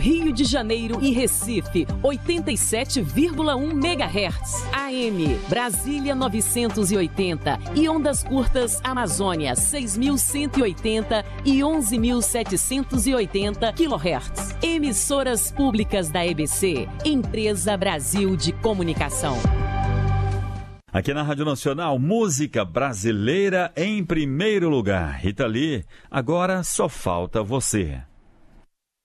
Rio de Janeiro e Recife, 87,1 MHz. AM, Brasília 980 e ondas curtas Amazônia 6.180 e 11.780 kHz. Emissoras públicas da EBC, Empresa Brasil de Comunicação. Aqui na Rádio Nacional, música brasileira em primeiro lugar. Rita Lee, agora só falta você.